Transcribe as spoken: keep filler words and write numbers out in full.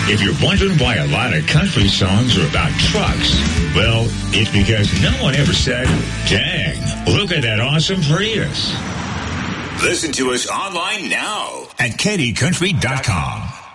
If you're wondering why a lot of country songs are about trucks, well, it's because no one ever said, dang, look at that awesome Prius. Listen to us online now at K D country dot com.